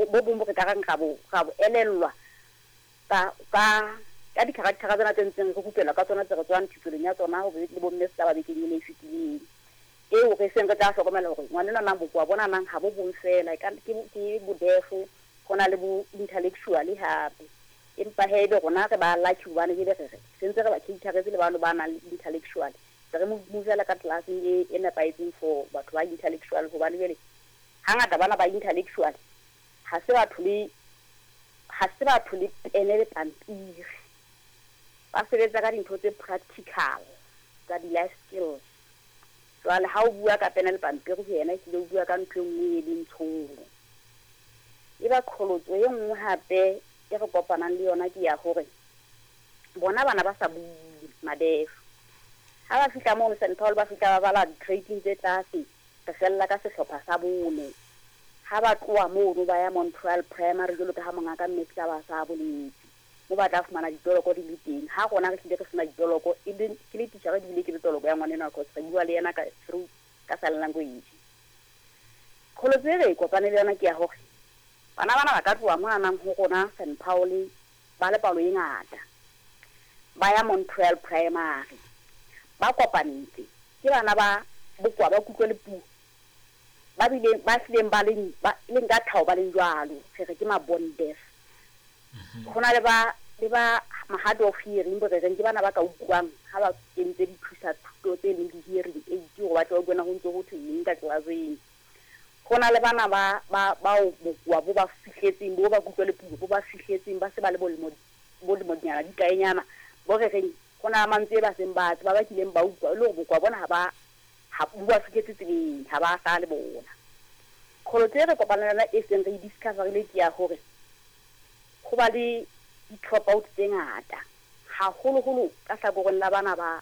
bo bo re ka rang ga bo elellwa ka di character tsena tsentseng go kupela ka tsona tsere tswana thutseleng ya tsona go be le bo mme se ba bekeng le fitileng eo re seng re tla hlokomela gore ngwanela nang bokwa bona nang ha bo bong fela ke bodefo gona le bo intellectual hape empa hebe gona re ba lucky bana ke re sentse re ba cateretse le bana ba na le intellectual re mo muvela ka class e nepaetseng for batho ba intellectual go ba le bele hangata bana ba intellectual ha se batho le penele pampiri ba sebetsa ka dintho tse practical tsa di life skills jwale ha o bua ka penele pampiri go yena ke le bua ka ntho nngwe e leng tsholo e ba kholotso e nngwe hape e re kopanang le yona ke ya gore bona bana ba sa bue madefo ha ba fihla mo St Paul ba fihla ba bala trading tse tlase re fella ka sehlopha sa bone ha ba tloa mo ba ya Montreal Primary jalo ka ha mongaka mmetse ba sa boletse mo ba tla fumana ditoloko di le teng ha gona re tlile re sena ditoloko e le ke le teacher di le ke ditoloko ya ngwana na go se bua le yena ka through ka sign language kholo tsere go panele yona ke ya hore bana ba ka tloa mo nang ho gona St Paul ba le palo e ngata ba ya Montreal Primary ba kopanetse ke bana ba bokwa ba kutlwe le puo ba bile ba sileng ba le nka thao ba le jwalo se re ke mabondef gona le ba mahado of hearing bo re ke bana ba ka utlwang ha ba kentse di thusa thuto tse leng di hearing aid go ba tlo bona go ntse go theng ka classeng gona le bana ba o bokwa bo ba fihletseng bo ba kutlwe le puo bo ba fihletseng ba se ba le bo le modinyana di kaenyana bo re gona mantse ba seng ba ba kileng ba utlwa le go bokwa bona ha bua fitlhetse tsebeng ha ba sa le bona kholo tsere kopanela e seng re discover le ke ya gore go ba le di drop out tse ngata ha holo ka tlhakoreng la bana ba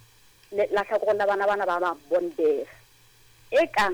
ba bondef e kang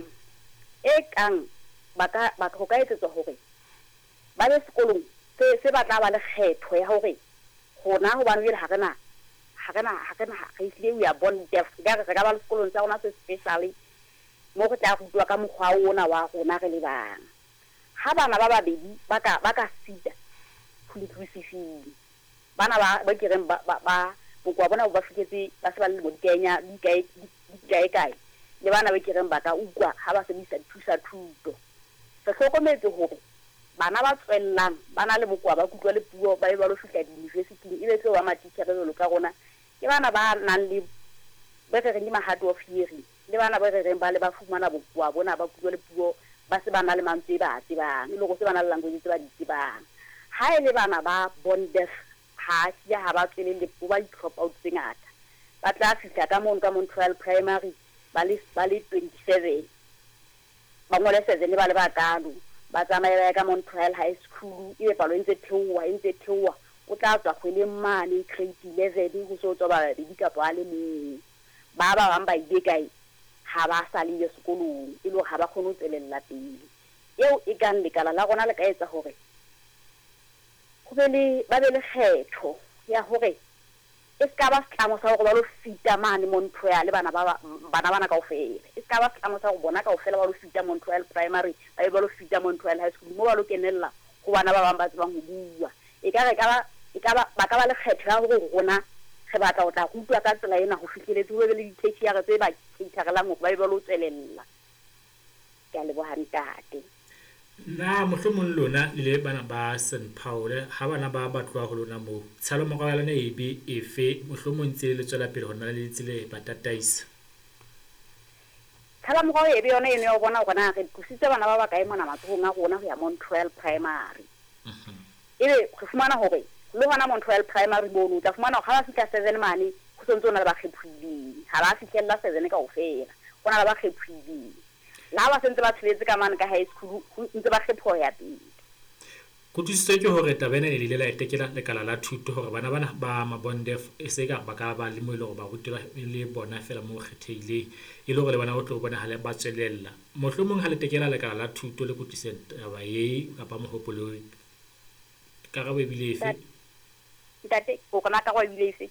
ba go ka etsetsa gore ba le sekolong se ba tla ba le kgetho ya gore gona go bana le ha rena ga isile ya bondef ga re ga ba le sekolong sa rona se specially mo go tla go ka mokgwa ona wa gona re le bang ha bana ba babedi ba ka sita go le twisifing bana ba kireng ba bokwa bona ba fiketse ba se ba le bodikenya di kae le bana ba kireng ba ka ukwa ha ba se di sa thusa thuto se hlokometse hore bana ba tswellang bana le bokwa ba kutlwa le puo ba lo fihla di university e be tse wa ma-teacher le ka rona ke bana ba nang le ba re reng mahado of hearing le bana ba re reng ba le ba fumana bokwa bona ba kutlwa le puo ba se bana le mantse ba tsebang le go se bana le language tse ba di tsebang ha ele bana ba bondef ha ya ha ba tswele le ba di drop out tse ngata ba tla fihla ka Montreal Primary ba le 27 ba ngole 7 ba le ba kalo ba tsamaya ka Montreal High School e be palo ntse theowa o tla tswa kgwele mane grade 11 go so tswa ba di ka pa le mo ba ba ile kae ha ba sa le sekolong e lo ha ba khone go tselella pele eo e ka lekala la gona le ka etsa hore go ba le kgetho ya hore e ska ba tlamo sa go ba lo fita mane Montreal bana ka ofela e ska ba tlamo sa go bona ka ofela ba lo fita Montreal Primary ba lo fita Montreal High School mo ba lo kenella go bana ba bang ba tsebang go bua e ka ba ka ba le kgetho ya go gona ge ba tla go utlwa ka tsela ena go fihleletse go be le di-teacher tse ba caterelang go ba lo tswelella ke a le bohantate na mohlomong lona le bana ba St Paul ha bana ba batloa go lona mo tshalo mogala ne e be efe mohlomong tse le tswela pele gona le tsile ba tataisa thala mo go e be yone ene o bona gona re kusitse bana ba ba kae mona matsogong a gona go ya Montreal Primary ebe go fumana hore le gona Montreal Primary bono tla fumana ga ba fitla 7 mane go sontse ona le ba khephuileng ha ba fitlhella 7 ka ofela gona le ba khephuileng la ba sentse ba tshwetse ka mane ka high school ntse ba khepho ya pele go tsitse ke hore tabene le le la etekela lekala la thuto hore bana ba mabondef e se ka ba ka ba le mo ile go ba rutela le bona fela mo kgetheile e le gore le bana go tlo bona ha le ba tswelella mohlomong ha le tekela lekala la thuto le kutisent ba ye ka ba mohopolo ka ga bebile efe ntate o kona ka go bebile efe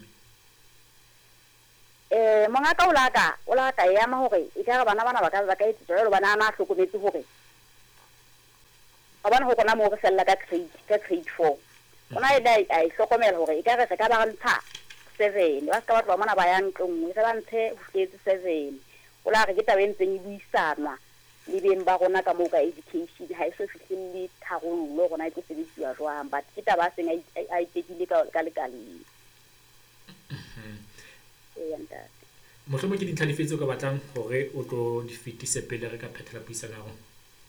mongaka o la ka ya ma hore e ka bana ba ka etsa jalo bana na hlokometse hore ga bona go gona mo re fella ka grade 4 ona a e hlokomela hore e ka re ka ba ntsha 7 ba ska batho ba mona ba yang tlong re ba ntshe ho tletse 7 o la re ke tabeng tseng e buisanwa le beng ba gona ka mo ka education ha e so fihlelle tharollo gona e tlo sebediwa jwang but ke taba seng a itekile ka lekaleng ntate mohlomong ke dintlhalefetse o ka batlang hore o tlo di fetise pele re ka phethela puisano ya rona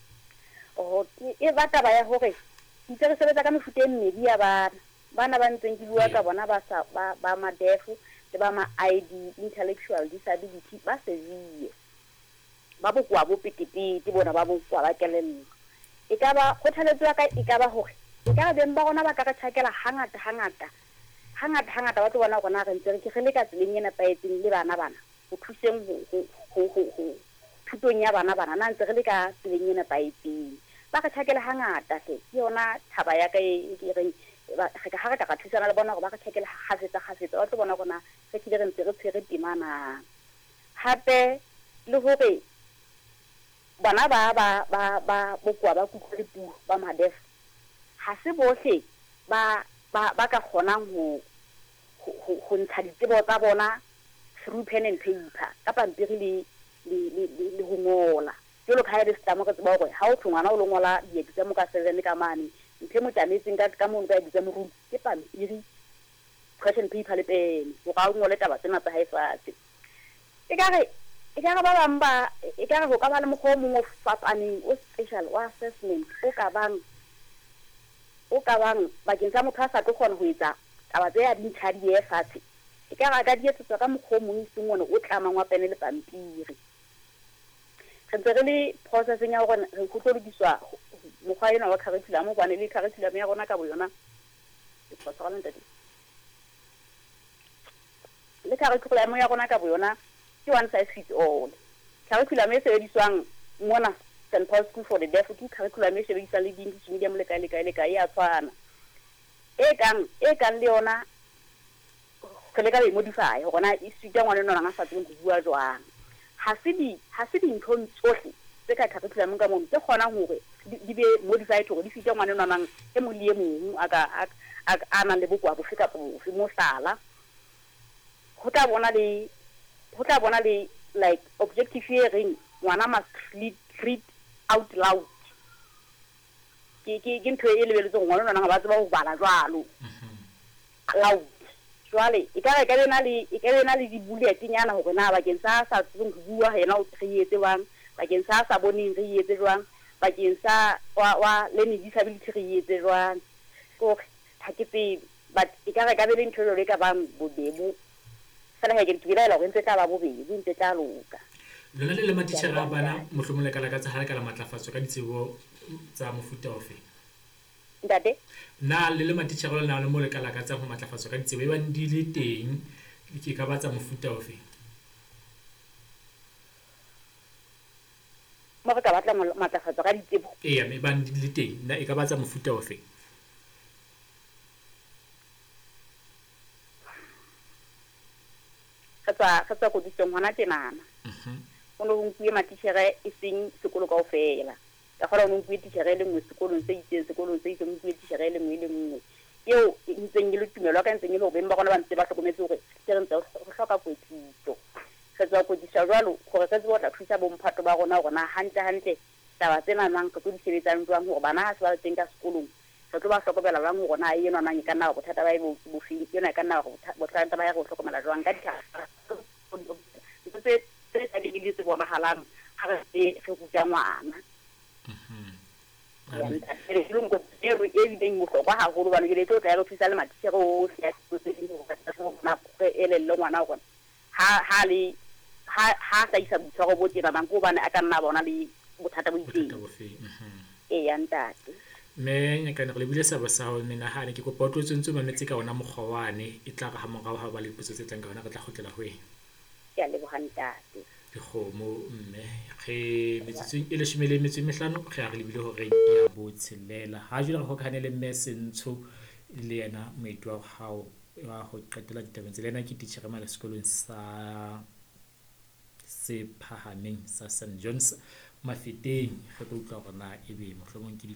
e ba taba ya hore ntse re sebetsa ka mefuta e mmedi ya bana ba ntseng ke bua ka bona ba madefu le ba ma-ID intellectual disability ba severe ba bokoa bo petepete bona ba bokoa ba kelello e ka ba kgothaletso ya ka e ka ba hore e ka beng ba gona ba ka re tšhakela hangata ba tlo bona gona re ntse re ke le ka tseleng e nepaetseng le bana go thuseng go thutong ya bana na ntse re le ka tseleng e nepaetseng ba ka tšhakela hangata ke yona thaba ya ka e reng ga re ka thusana le bona go ba ka tšhakela gafetsa ba tlo bona gona re kile re ntse re tshwere temana hape le hore bana ba bokoa ba kutlwa le puo ba madef ha se bohle ba ka kgonang ho ntsha ditsebo tsa bona through pen and paper ka pampiri le ho ngola jolo ka ile stamo ka tseba gore ha o thongwana o lo ngola di-exam ka 7 ka mane nthe mo tlametseng ka mo ka exam room ke pampiri question paper le pen o ga o ngole taba tsena tsa hae fatshe e ka re ba bang ba e ka re go ka ba le mokgwa mongwe o fapaneng o special wa assessment o ka bang bakeng sa motho a sa tlo kgona ho etsa taba tse ya dintšhadi e fatshe e ka ga ka di etsetswa ka mokgwa mongwe seng one o tlamang wa pene le pampiri re ntse re le processing ya gore re go tlo lokiswa mokgwa ena wa curriculum bane le curriculum ya rona ka bo yona le curriculum ya rona ka bo yona ke one size fits all curriculum e sebediswang mona St. Paul School for the Deaf ke curriculum e sebediswang le di-English medium le kae ya tshwana e kang le yona re le ka e modify gona e suta ngwane nona nga sa tseng go bua jwang ha se dintho tsohle tse ka curriculum ka mo tse kgonang hore di be modified hore di fite ngwane nona e mo le mong a nang le bokoa bofe ka bofe mo sala go tla bona le like objective hearing ngwana must read out loud ke ntho e lebeletseng ngwana nona ba tseba go bala jwalo loud jwale e ka bena le di-bullet nyana hore na bakeng sa tseng go bua yena o re etse jwang bakeng sa boneng re etse jwang bakeng sa wa learning disability re etse jwang ko ha ke tsebe but e ka bele ntho le ka bang bobebo fela ha ke tsela go ntse ka ba bobedi ntse tla loka lona le matitjhere a bana mohlomong le ka lakatsa ha le ka la matlafatso ka ditsebo tsa mofuta ofe ntate na le matitjhere le na le mo le ka lakatsa ho matlafatso ka ditsebo e bang di le teng ke ka batsa mofuta ofe mo re ka batla matlafatso ka ditsebo me bang di le teng na e ka batsa mofuta ofe ka tsa go diteng hona tenana o no nkuye matitjhere e seng sekolo kaofela ka gore o no nkuye titjhere le nngwe sekolong se itseng nkuye titjhere le nngwe eo ntseng le tumelo ka ntseng le go beng ba gona ba ntse ba hlokometse gore se ntse go hloka kwetliso se tswa kwetliswa jwalo gore se tswa tla thusa bomphato ba gona gona hantle taba tsena nang ka tlo di sebetsang jwang gore bana ha se ba teng ka sekolong re tlo ba hlokomela jwang gore na eno nang e ka nna go bothata ba bofeng yona e ka nna go bothata ba ya go hlokomela jwang ka tse di tse bonahalang ha re ruta ngwana e bileng bohlokwa haholo bane ke le tlo tla ya go thusa le matitjhere ohle ya elelle ngwana gona ha sa isa boitshwaro bo tjena nang ko bane a ka nna bona le bothata bo itseng ya ntate me nyakane go le bile sa ho menahane ke kopa o tlotsentse mametse ka ona mokgwawane e tla ga morao ha ba le potso tse tlang ka ona re tla gotlela ho ena ke a leboga ntate dikgomo mme ge metsotso e 15 ge a re lebile hore ya botshelela ha jula re hokane le mme Sentsho le yena moeti wa hao wa go qetela ditabeng tse le yena ke titjhere mala sekolong sa se phahameng sa St John's Mafeteng ge go utlwa gona ebe mohlomong ke